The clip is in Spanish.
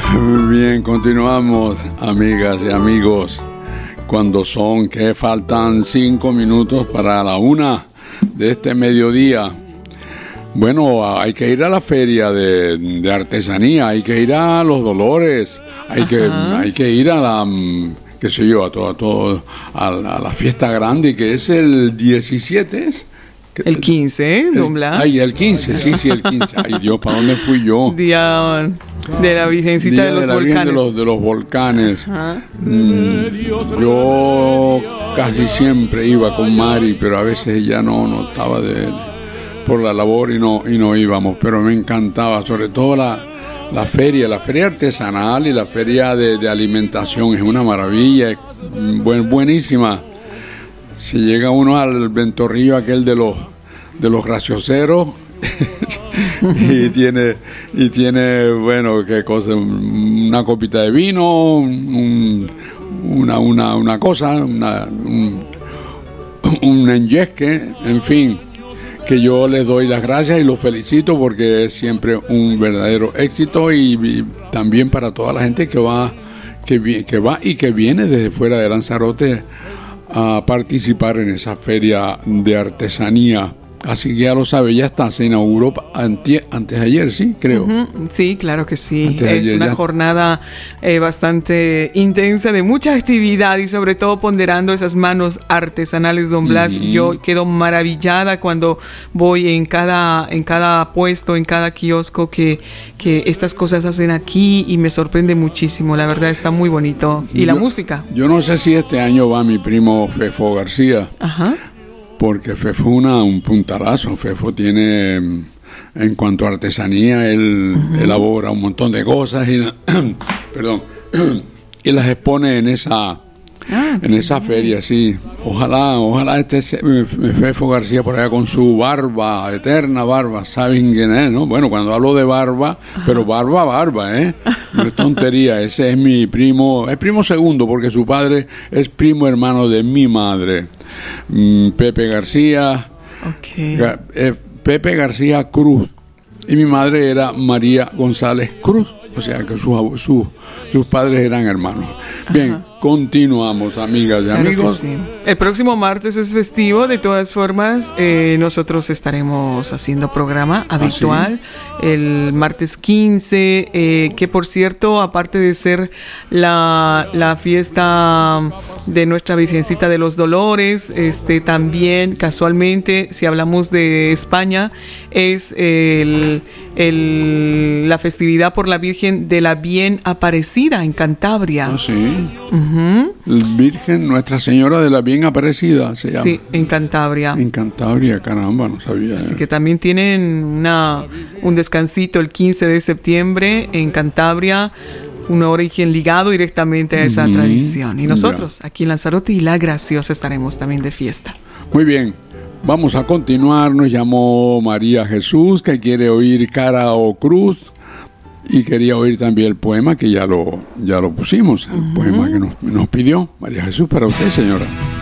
Bien, continuamos, amigas y amigos. Cuando son que faltan 5 minutos para la 1 de este mediodía. Bueno, hay que ir a la feria de artesanía, hay que ir a Los Dolores, hay que ir a la, qué sé yo, a la fiesta grande que es el 17, ¿es? El 15, ¿eh, don Blas? Ay, el 15, sí, el 15. Ay, Dios, ¿para dónde fui yo? Día de la Virgencita de los Volcanes. De los volcanes. Yo casi siempre iba con Mari, pero a veces ella no estaba por la labor y no íbamos. Pero me encantaba, sobre todo la feria artesanal y la feria de alimentación. Es una maravilla, es buenísima. Si llega uno al ventorrillo aquel de los gracioseros y tiene bueno, qué cosa, una copita de vino, una cosa, un enyesque, en fin, que yo les doy las gracias y los felicito porque es siempre un verdadero éxito y también para toda la gente que va y que viene desde fuera de Lanzarote a participar en esa feria de artesanía. Así que ya lo sabe, ya está, se inauguró antes de ayer, sí, creo. Sí, claro que sí. Es una jornada bastante intensa, de mucha actividad y sobre todo ponderando esas manos artesanales, don Blas. Yo quedo maravillada cuando voy en cada puesto, en cada kiosco que estas cosas hacen aquí y me sorprende muchísimo. La verdad está muy bonito. Y la música. Yo no sé si este año va mi primo Fefo García. Ajá. Porque Fefo un puntalazo. Fefo tiene, en cuanto a artesanía, él elabora un montón de cosas y y las expone en esa feria, sí. Ojalá Fefo García por allá con su eterna barba, saben quién es, ¿no? Bueno, cuando hablo de barba, pero barba, ¿eh? No es tontería, ese es mi primo, es primo segundo porque su padre es primo hermano de mi madre. Pepe García, Pepe García Cruz, y mi madre era María González Cruz, o sea que sus padres eran hermanos. Bien, continuamos, amigas y amigos. Sí. El próximo martes es festivo, de todas formas, nosotros estaremos haciendo programa habitual el martes 15, que por cierto, aparte de ser la fiesta de nuestra Virgencita de los Dolores, también casualmente, si hablamos de España, es la festividad por la Virgen de la Bien Aparecida en Cantabria. Sí. Virgen Nuestra Señora de la Bien Aparecida se llama. Sí, en Cantabria. En Cantabria, caramba, no sabía. Así que también tienen un descansito el 15 de septiembre en Cantabria, un origen ligado directamente a esa tradición. Y nosotros, aquí en Lanzarote y La Graciosa, estaremos también de fiesta. Muy bien. Vamos a continuar. Nos llamó María Jesús, que quiere oír Cara o Cruz, y quería oír también el poema que ya lo pusimos, el poema que nos pidió María Jesús, para usted, señora.